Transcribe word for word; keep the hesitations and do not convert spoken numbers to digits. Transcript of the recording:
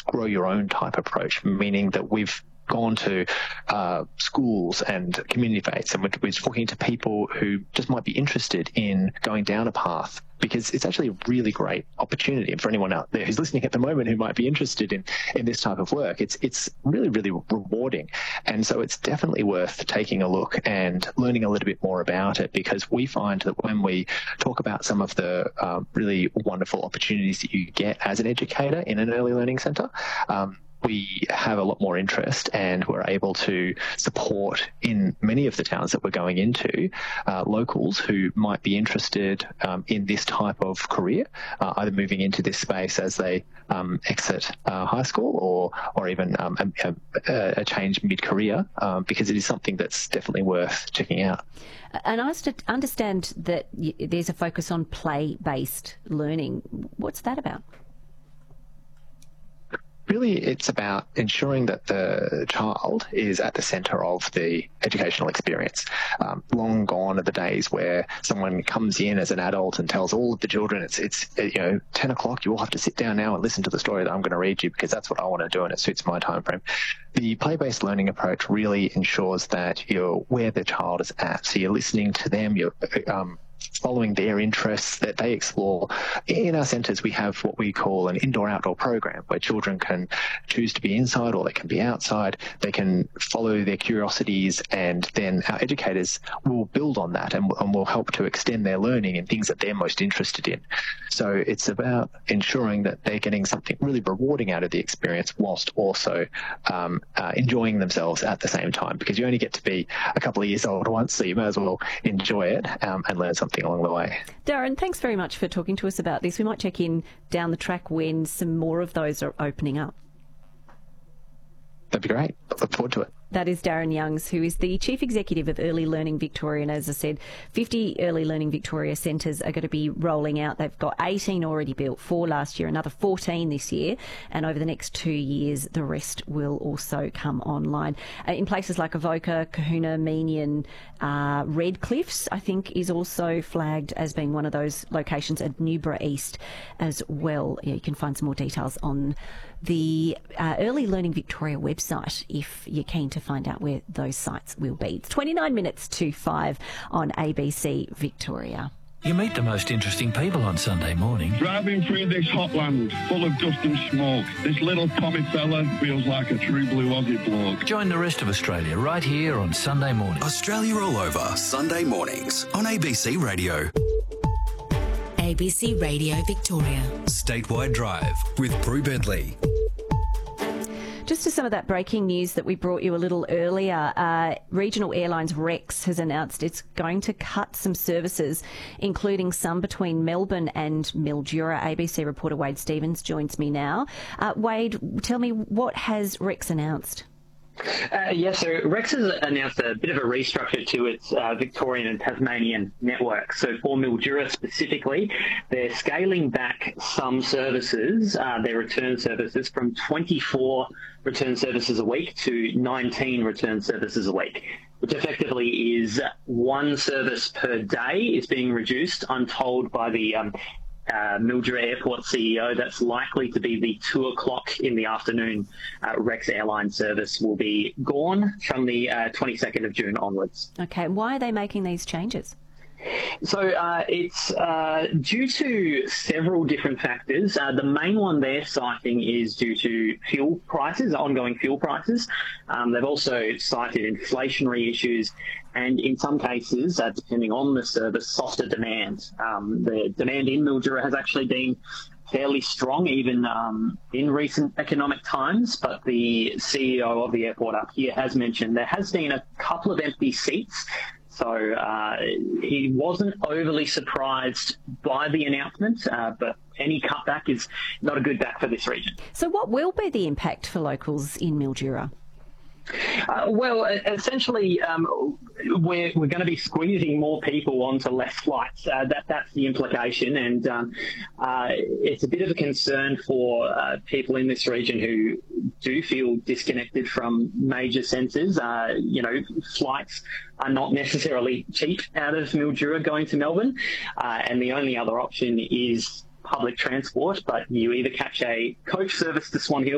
grow your own type approach, meaning that we've gone to uh, schools and community faiths, and we're, we're talking to people who just might be interested in going down a path, because it's actually a really great opportunity. And for anyone out there who's listening at the moment who might be interested in, in this type of work, it's it's really, really rewarding. And so it's definitely worth taking a look and learning a little bit more about it, because we find that when we talk about some of the um, really wonderful opportunities that you get as an educator in an early learning centre, um, we have a lot more interest, and we're able to support in many of the towns that we're going into uh, locals who might be interested um, in this type of career, uh, either moving into this space as they um, exit uh, high school, or or even um, a, a, a change mid-career, um, because it is something that's definitely worth checking out. And I understand that there's a focus on play-based learning. What's that about? Really, it's about ensuring that the child is at the centre of the educational experience. Um, long gone are the days where someone comes in as an adult and tells all of the children, it's, it's you know, ten o'clock, you all have to sit down now and listen to the story that I'm going to read you, because that's what I want to do and it suits my time frame. The play-based learning approach really ensures that you're where the child is at. So you're listening to them, you're um, following their interests that they explore. In our centres, we have what we call an indoor-outdoor program, where children can choose to be inside or they can be outside. They can follow their curiosities, and then our educators will build on that and, and will help to extend their learning in things that they're most interested in. So it's about ensuring that they're getting something really rewarding out of the experience, whilst also um, uh, enjoying themselves at the same time, because you only get to be a couple of years old once, so you may as well enjoy it um, and learn something along the way. Darren, thanks very much for talking to us about this. We might check in down the track when some more of those are opening up. That'd be great. Look forward to it. That is Darren Youngs, who is the Chief Executive of Early Learning Victoria. And as I said, fifty Early Learning Victoria centres are going to be rolling out. They've got eighteen already built, four last year, another fourteen this year. And over the next two years, the rest will also come online. Uh, in places like Avoca, Kahuna, Meenian, uh, Redcliffs, I think, is also flagged as being one of those locations, at Newborough East as well. Yeah, you can find some more details on the uh, Early Learning Victoria website if you're keen to find out where those sites will be. It's twenty-nine minutes to five on A B C Victoria. You meet the most interesting people on Sunday morning. Driving through this hot land full of dust and smoke, this little Tommy fella feels like a true blue Aussie bloke. Join the rest of Australia right here on Sunday morning. Australia all over, Sunday mornings on A B C Radio. A B C Radio Victoria. Statewide Drive with Prue Bentley. Just to some of that breaking news that we brought you a little earlier, uh, Regional Airlines Rex has announced it's going to cut some services, including some between Melbourne and Mildura. A B C reporter Wade Stevens joins me now. Uh, Wade, tell me, what has Rex announced? Uh, yes, so Rex has announced a bit of a restructure to its uh, Victorian and Tasmanian network. So for Mildura specifically, they're scaling back some services, uh, their return services, from twenty-four return services a week to nineteen return services a week, which effectively is one service per day is being reduced. I'm told by the um, Uh, Mildura Airport C E O that's likely to be the two o'clock in the afternoon uh, Rex airline service will be gone from the uh, twenty-second of June onwards. Okay, why are they making these changes? So uh, it's uh, due to several different factors. Uh, the main one they're citing is due to fuel prices, ongoing fuel prices. Um, they've also cited inflationary issues, and in some cases, uh, depending on the service, softer demand. Um, the demand in Mildura has actually been fairly strong, even um, in recent economic times, but the C E O of the airport up here has mentioned there has been a couple of empty seats. So uh, he wasn't overly surprised by the announcement, uh, but any cutback is not a good back for this region. So what will be the impact for locals in Mildura? Uh, well, essentially, um, we're, we're going to be squeezing more people onto less flights. Uh, that, that's the implication, and um, uh, it's a bit of a concern for uh, people in this region who do feel disconnected from major centres. Uh, you know, flights are not necessarily cheap out of Mildura going to Melbourne, uh, and the only other option is public transport, but you either catch a coach service to Swan Hill